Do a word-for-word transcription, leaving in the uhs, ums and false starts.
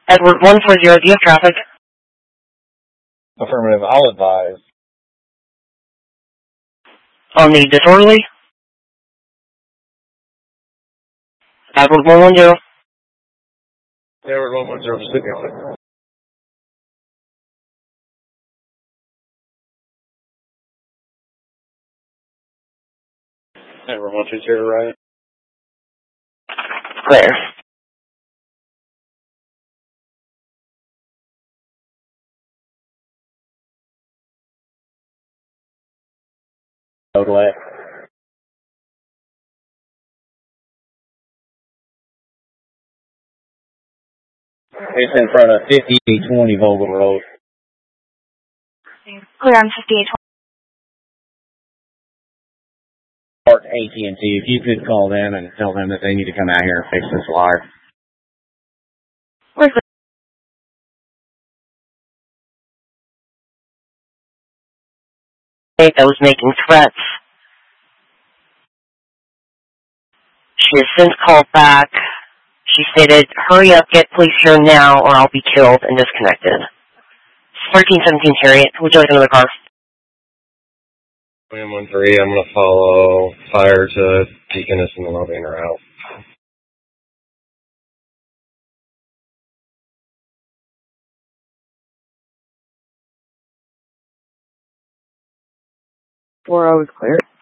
Edward one four zero, do you have traffic? Affirmative, I'll advise. On the disorderly? Edward one one zero. Edward one one zero, sticking on it. Edward one two zero, right? Clear. Outlet. It's in front of fifty-eight twenty Vogel Road. Clear on fifty-eight twenty. Park A T and T. If you could call them and tell them that they need to come out here and fix this wire. Where's the that was making threats? She has since called back. She stated, hurry up, get police here now, or I'll be killed, and disconnected. thirteen seventeen Harriet, would you like another car? William one three, I'm going to follow fire to Deaconess in the lobby and her out. Four hours clear.